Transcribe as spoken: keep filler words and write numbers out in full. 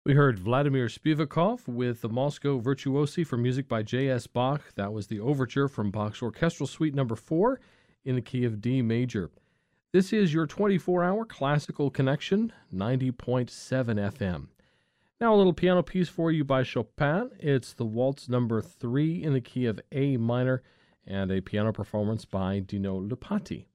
We heard Vladimir Spivakov with the Moscow Virtuosi for music by J S. Bach. That was the overture from Bach's Orchestral Suite number four in the key of D major. This is your twenty-four hour classical connection, ninety point seven F M. Now a little piano piece for you by Chopin. It's the Waltz number three in the key of A minor and a piano performance by Dino Lupati.